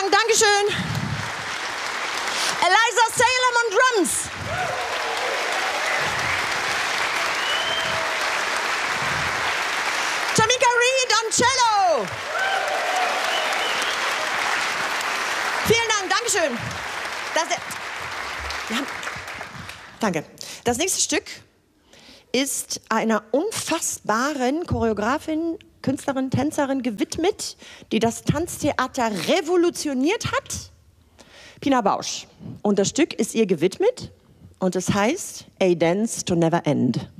Dank, Dankeschön. Eliza Salem on Drums. Tamika Reed on Cello. Vielen Dank, Dankeschön. Danke. Das nächste Stück ist einer unfassbaren Choreografin, Künstlerin, Tänzerin gewidmet, die das Tanztheater revolutioniert hat. Pina Bausch. Und das Stück ist ihr gewidmet und es heißt A Dance to Never End.